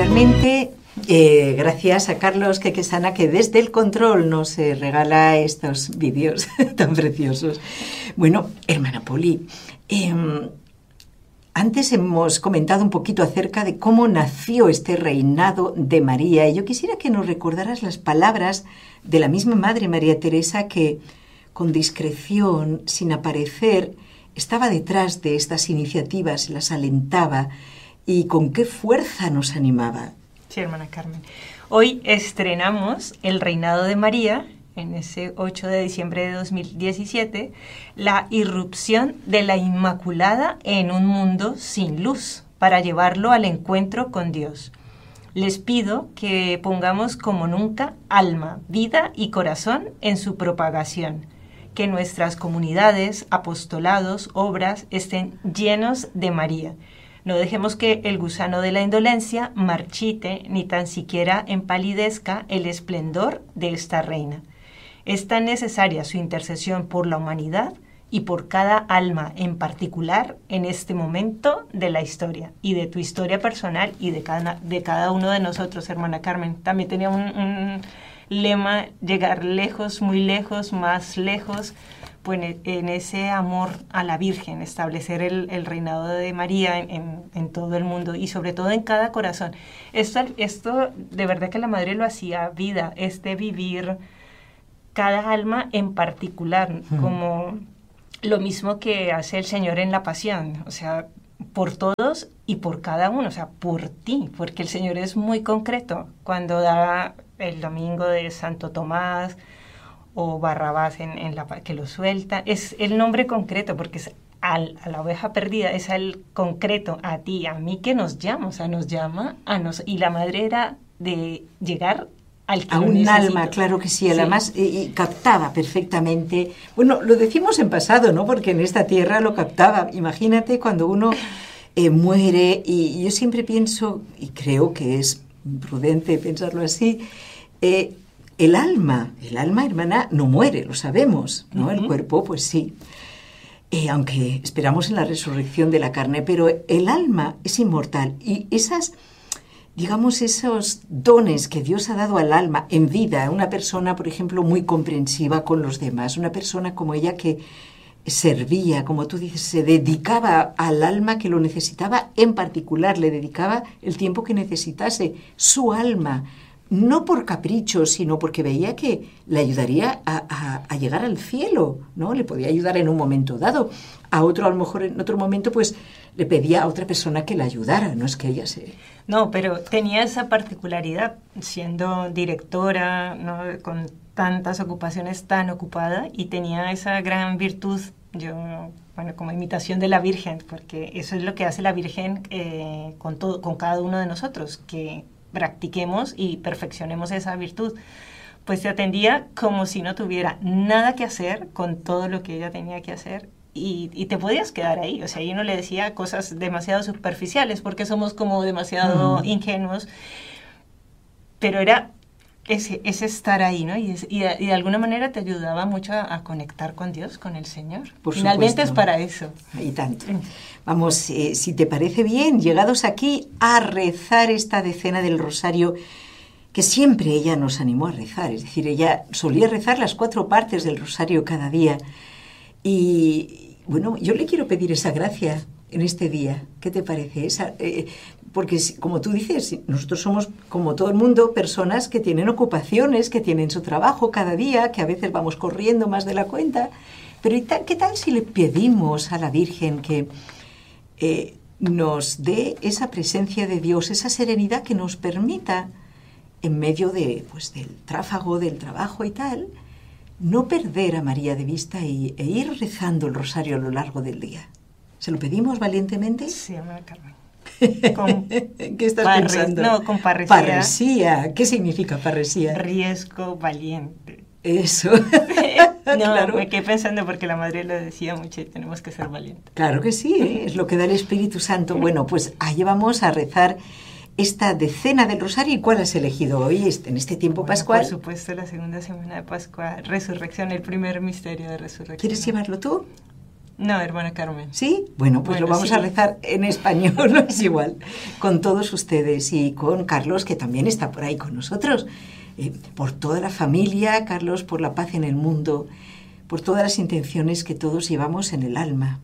Realmente, gracias a Carlos Quequesana, que desde el control nos regala estos vídeos tan preciosos. Bueno, hermana Poli, antes hemos comentado un poquito acerca de cómo nació este reinado de María, y yo quisiera que nos recordaras las palabras de la misma Madre María Teresa, que con discreción, sin aparecer, estaba detrás de estas iniciativas, las alentaba, y con qué fuerza nos animaba. Sí, hermana Carmen. Hoy estrenamos El Reinado de María, en ese 8 de diciembre de 2017, la irrupción de la Inmaculada en un mundo sin luz, para llevarlo al encuentro con Dios. Les pido que pongamos como nunca alma, vida y corazón en su propagación, que nuestras comunidades, apostolados, obras estén llenos de María. No dejemos que el gusano de la indolencia marchite ni tan siquiera empalidezca el esplendor de esta reina. Es tan necesaria su intercesión por la humanidad y por cada alma en particular en este momento de la historia y de tu historia personal y de cada uno de nosotros, hermana Carmen. También tenía un lema: llegar lejos, muy lejos, más lejos, pues en ese amor a la Virgen, establecer el reinado de María en todo el mundo y sobre todo en cada corazón. Esto de verdad que la Madre lo hacía vida, vivir cada alma en particular, como lo mismo que hace el Señor en la Pasión, o sea, por todos y por cada uno, o sea, por ti, porque el Señor es muy concreto. Cuando da el domingo de Santo Tomás o Barrabás que lo suelta, es el nombre concreto, porque es a la oveja perdida, es el concreto, a ti, a mí, que nos llama, o sea, nos llama a nosotros. Y la Madre era de llegar a un alma, claro que sí, además, y captaba perfectamente. Bueno, lo decimos en pasado, ¿no? Porque en esta tierra lo captaba. Imagínate cuando uno muere, y yo siempre pienso, y creo que es prudente pensarlo así, el alma, hermana, no muere, lo sabemos, ¿no? El cuerpo, pues sí. Aunque esperamos en la resurrección de la carne, pero el alma es inmortal, y esos dones que Dios ha dado al alma en vida, una persona, por ejemplo, muy comprensiva con los demás, una persona como ella que servía, como tú dices, se dedicaba al alma que lo necesitaba en particular, le dedicaba el tiempo que necesitase, su alma, no por capricho, sino porque veía que le ayudaría a llegar al cielo, ¿no? Le podía ayudar en un momento dado. A otro, a lo mejor en otro momento, pues le pedía a otra persona que la ayudara, no es que ella se... No, pero tenía esa particularidad, siendo directora, ¿no? Con tantas ocupaciones, tan ocupada, y tenía esa gran virtud, como imitación de la Virgen, porque eso es lo que hace la Virgen con cada uno de nosotros, que practiquemos y perfeccionemos esa virtud. Pues se atendía como si no tuviera nada que hacer con todo lo que ella tenía que hacer, y te podías quedar ahí. O sea, yo no le decía cosas demasiado superficiales porque somos como demasiado ingenuos, pero era ese estar ahí, ¿no? Y de alguna manera te ayudaba mucho a conectar con Dios, con el Señor. Finalmente es para eso. Y tanto. Vamos, si te parece bien, llegados aquí a rezar esta decena del Rosario, que siempre ella nos animó a rezar. Es decir, ella solía rezar las 4 partes del Rosario cada día. Y bueno, yo le quiero pedir esa gracia en este día. ¿Qué te parece? Porque, como tú dices, nosotros somos, como todo el mundo, personas que tienen ocupaciones, que tienen su trabajo cada día, que a veces vamos corriendo más de la cuenta. Pero ¿qué tal si le pedimos a la Virgen que nos dé esa presencia de Dios, esa serenidad que nos permita, en medio del tráfago, del trabajo y tal, no perder a María de vista e ir rezando el Rosario a lo largo del día? ¿Se lo pedimos valientemente? Sí, hermana Carmen. ¿Qué estás pensando? No, con parresía. Parresía. ¿Qué significa parresía? Riesgo valiente. Eso. No, claro. Me quedé pensando porque la Madre lo decía mucho, y tenemos que ser valientes. Claro que sí, es lo que da el Espíritu Santo. Bueno, pues allí vamos a rezar esta decena del Rosario. ¿Y cuál has elegido hoy en este tiempo pascual? Por supuesto, la segunda semana de Pascua, Resurrección, el primer misterio de Resurrección. ¿Quieres llevarlo tú? No, hermana Carmen. ¿Sí? Bueno, pues lo vamos a rezar en español, no es igual, con todos ustedes y con Carlos, que también está por ahí con nosotros, por toda la familia, Carlos, por la paz en el mundo, por todas las intenciones que todos llevamos en el alma.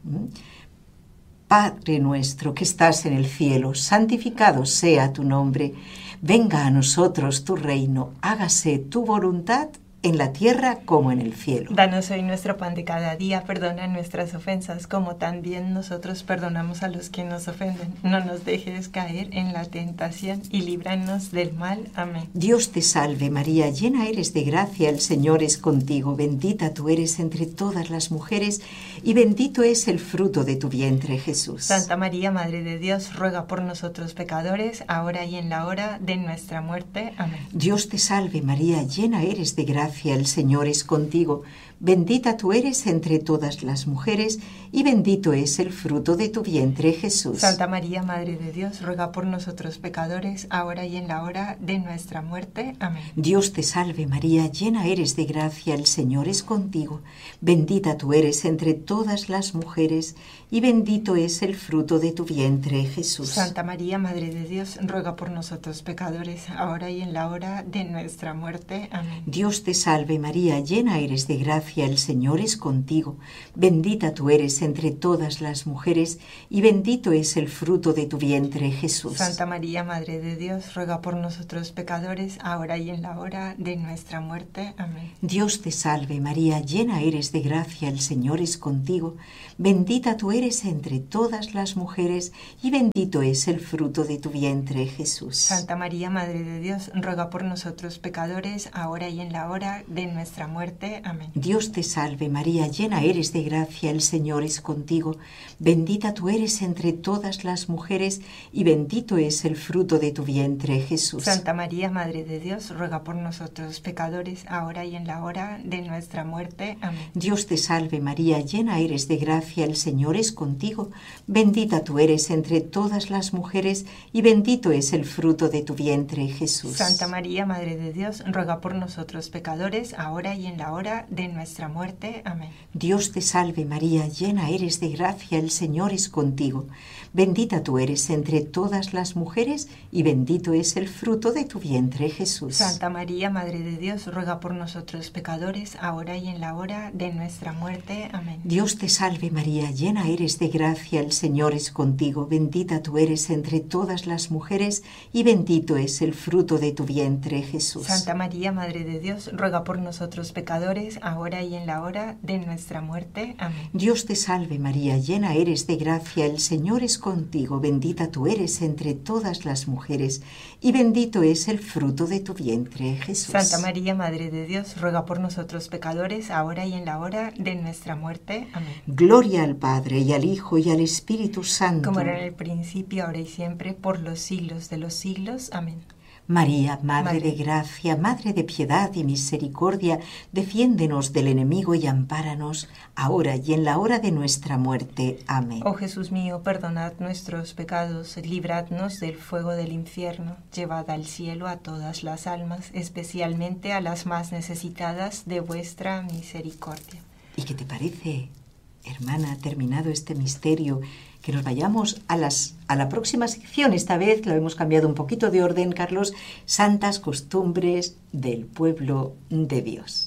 Padre nuestro que estás en el cielo, santificado sea tu nombre. Venga a nosotros tu reino, hágase tu voluntad en la tierra como en el cielo. Danos hoy nuestro pan de cada día, perdona nuestras ofensas, como también nosotros perdonamos a los que nos ofenden. No nos dejes caer en la tentación y líbranos del mal. Amén. Dios te salve María, llena eres de gracia, el Señor es contigo, bendita tú eres entre todas las mujeres y bendito es el fruto de tu vientre, Jesús. Santa María, Madre de Dios, ruega por nosotros pecadores, ahora y en la hora de nuestra muerte. Amén. Dios te salve María, llena eres de gracia, el Señor es contigo, bendita tú eres entre todas las mujeres y bendito es el fruto de tu vientre, Jesús. Santa María, Madre de Dios, ruega por nosotros pecadores, ahora y en la hora de nuestra muerte. Amén. Dios te salve María, llena eres de gracia, el Señor es contigo, bendita tú eres entre todas las mujeres y bendito es el fruto de tu vientre, Jesús. Santa María, Madre de Dios, ruega por nosotros pecadores, ahora y en la hora de nuestra muerte. Amén. Dios te salve María, llena eres de gracia, el Señor es contigo, bendita tú eres entre todas las mujeres y bendito es el fruto de tu vientre, Jesús. Santa María, Madre de Dios, ruega por nosotros pecadores, ahora y en la hora de nuestra muerte. Amén. Dios te salve María, llena eres de gracia, el Señor es contigo, bendita tú eres entre todas las mujeres y bendito es el fruto de tu vientre, Jesús. Santa María, Madre de Dios, ruega por nosotros pecadores, ahora y en la hora de nuestra muerte. Amén. Dios te salve María, llena eres de gracia, el Señor es contigo, bendita tú eres entre todas las mujeres y bendito es el fruto de tu vientre, Jesús. Santa María, Madre de Dios, ruega por nosotros pecadores, ahora y en la hora de nuestra muerte. Amén. Dios te salve María, llena eres de gracia, el Señor es contigo, bendita tú eres entre todas las mujeres y bendito es el fruto de tu vientre, Jesús. Santa María, Madre de Dios, ruega por nosotros pecadores, ahora y en la hora de nuestra muerte. Amén. Dios te salve María, llena eres de gracia, el Señor es contigo, bendita tú eres entre todas las mujeres y bendito es el fruto de tu vientre, Jesús. Santa María, Madre de Dios, ruega por nosotros pecadores, ahora y en la hora de nuestra muerte. Amén. Dios te salve María, llena eres de gracia, el Señor es contigo, bendita tú eres entre todas las mujeres y bendito es el fruto de tu vientre, Jesús. Santa María, Madre de Dios, ruega por nosotros pecadores, ahora y en la hora de nuestra muerte. Amén. Dios te salve María, llena eres de gracia, el Señor es contigo, bendita tú eres entre todas las mujeres y bendito es el fruto de tu vientre, Jesús. Santa María, Madre de Dios, ruega por nosotros pecadores, ahora y en la hora de nuestra muerte. Amén. Gloria al Padre y al Hijo y al Espíritu Santo. Como era en el principio, ahora y siempre, por los siglos de los siglos. Amén. María, Madre de gracia, Madre de piedad y misericordia, defiéndenos del enemigo y ampáranos, ahora y en la hora de nuestra muerte. Amén. Oh Jesús mío, perdonad nuestros pecados, libradnos del fuego del infierno, llevad al cielo a todas las almas, especialmente a las más necesitadas de vuestra misericordia. ¿Y qué te parece, hermana, terminado este misterio, que nos vayamos a la próxima sección? Esta vez lo hemos cambiado un poquito de orden, Carlos, santas costumbres del pueblo de Dios.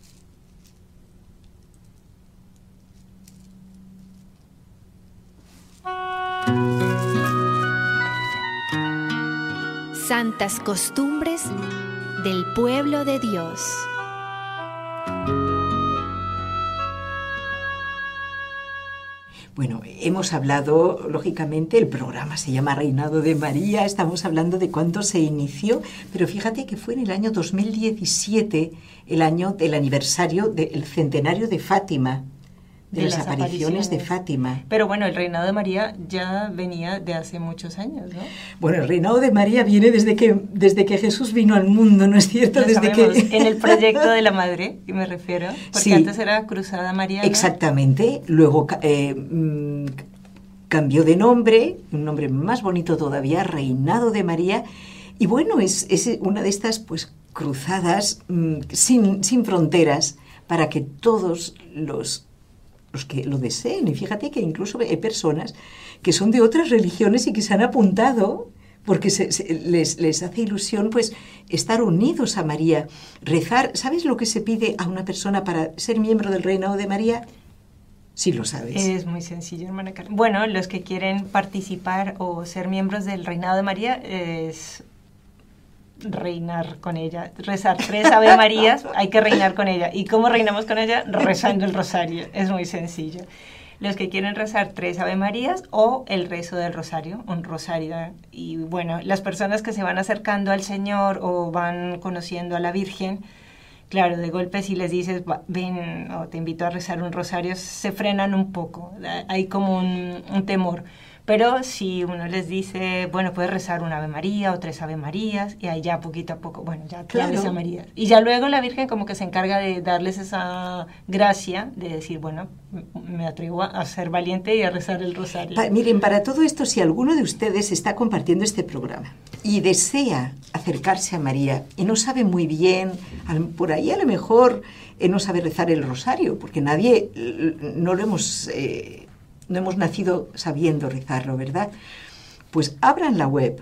Santas costumbres del pueblo de Dios. Bueno, hemos hablado, lógicamente, el programa se llama Reinado de María, estamos hablando de cuándo se inició, pero fíjate que fue en el año 2017, el año del aniversario del centenario de Fátima, de las apariciones de Fátima. Pero bueno, el reinado de María ya venía de hace muchos años, ¿no? Bueno, el reinado de María viene desde que Jesús vino al mundo, ¿no es cierto? Lo desde sabemos, que en el proyecto de la Madre, y me refiero, porque sí, antes era Cruzada Mariana. Exactamente, luego cambió de nombre, un nombre más bonito todavía, Reinado de María, y bueno, es una de estas pues cruzadas sin fronteras para que todos los los que lo deseen. Y fíjate que incluso hay personas que son de otras religiones y que se han apuntado porque les hace ilusión pues estar unidos a María, rezar. ¿Sabes lo que se pide a una persona para ser miembro del Reinado de María? Sí lo sabes. Es muy sencillo, hermana Carmen. Bueno, los que quieren participar o ser miembros del Reinado de María es reinar con ella, rezar 3 Ave Marías, hay que reinar con ella. ¿Y cómo reinamos con ella? Rezando el rosario, es muy sencillo. Los que quieren rezar 3 Ave Marías o el rezo del rosario, un rosario. Y bueno, las personas que se van acercando al Señor o van conociendo a la Virgen, claro, de golpe si les dices, ven o te invito a rezar un rosario, se frenan un poco, hay como un temor. Pero si uno les dice, bueno, puedes rezar una Ave María o 3 Ave Marías, y ahí ya poquito a poco, bueno, ya te Ave María. Y ya luego la Virgen como que se encarga de darles esa gracia de decir, bueno, me atrevo a ser valiente y a rezar el rosario. Miren, para todo esto, si alguno de ustedes está compartiendo este programa y desea acercarse a María y no sabe muy bien, por ahí a lo mejor no sabe rezar el rosario, porque nadie, no hemos nacido sabiendo rezarlo, ¿verdad? Pues abran la web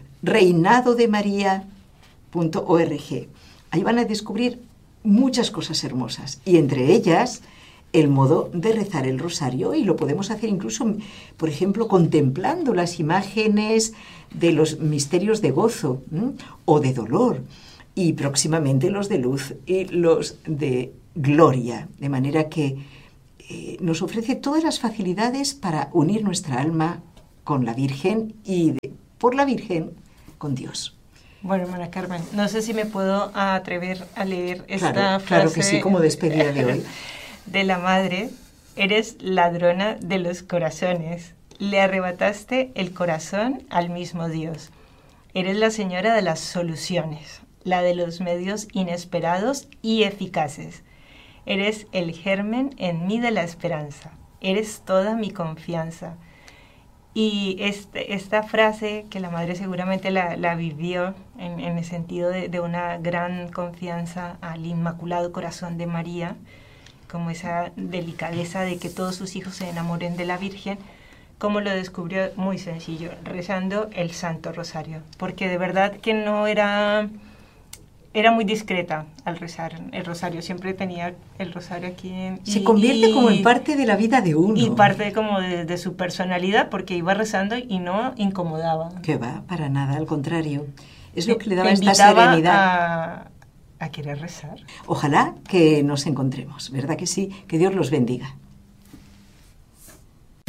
reinadodemaria.org. Ahí van a descubrir muchas cosas hermosas y entre ellas el modo de rezar el rosario, y lo podemos hacer incluso, por ejemplo, contemplando las imágenes de los misterios de gozo o de dolor, y próximamente los de luz y los de gloria, de manera que nos ofrece todas las facilidades para unir nuestra alma con la Virgen y por la Virgen con Dios. Bueno, hermana Carmen, no sé si me puedo atrever a leer esta frase. Claro que sí, como despedida de hoy. De la Madre: eres ladrona de los corazones, le arrebataste el corazón al mismo Dios. Eres la señora de las soluciones, la de los medios inesperados y eficaces. Eres el germen en mí de la esperanza, eres toda mi confianza. Y esta frase, que la Madre seguramente la vivió en el sentido de una gran confianza al Inmaculado Corazón de María, como esa delicadeza de que todos sus hijos se enamoren de la Virgen, como lo descubrió muy sencillo, rezando el Santo Rosario, porque de verdad que no era muy discreta al rezar el rosario, siempre tenía el rosario aquí. Se convierte como en parte de la vida de uno. Y parte como de su personalidad, porque iba rezando y no incomodaba. Que va, para nada, al contrario. Es lo que le daba esta serenidad. A querer rezar. Ojalá que nos encontremos, ¿verdad que sí? Que Dios los bendiga.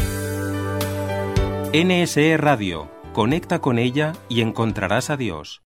NSE Radio. Conecta con ella y encontrarás a Dios.